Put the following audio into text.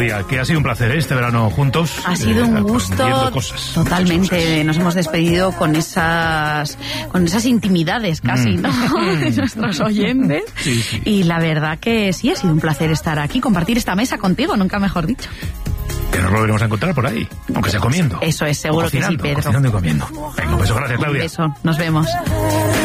Claudia, que ha sido un placer este verano juntos. Ha sido un gusto, cosas, totalmente. Nos hemos despedido con esas intimidades casi, ¿no? De nuestros oyentes. Sí, sí. Y la verdad que sí, ha sido un placer estar aquí, compartir esta mesa contigo, nunca mejor dicho. Que nos volveremos a encontrar por ahí, aunque sea comiendo. Eso es, seguro que sí, Pedro. Cocinando y comiendo. Venga, un beso, gracias, Claudia. Un beso, nos vemos.